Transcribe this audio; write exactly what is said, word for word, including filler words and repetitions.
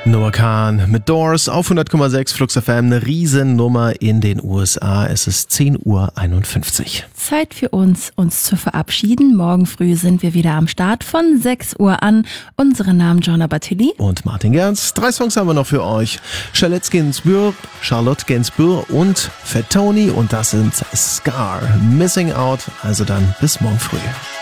Noah Kahn mit Doors auf hundert Komma sechs Flux F M, eine Riesennummer in den U S A. Es ist zehn Uhr einundfünfzig. Zeit für uns, uns zu verabschieden. Morgen früh sind wir wieder am Start von sechs Uhr an. Unsere Namen Joanna Battilli und Martin Gerz. Drei Songs haben wir noch für euch. Charlotte Gainsbourg, Charlotte Gainsbourg und Fat Tony. Und das sind Scar, Missing Out. Also dann bis morgen früh.